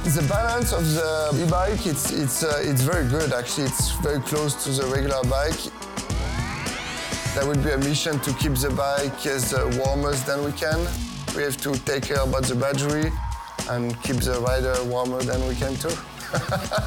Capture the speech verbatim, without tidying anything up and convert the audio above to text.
The balance of the e-bike, it's, it's, uh, it's very good actually. It's very close to the regular bike. That would be a mission to keep the bike as uh, warm as than we can. We have to take care about the battery and keep the rider warmer than we can too.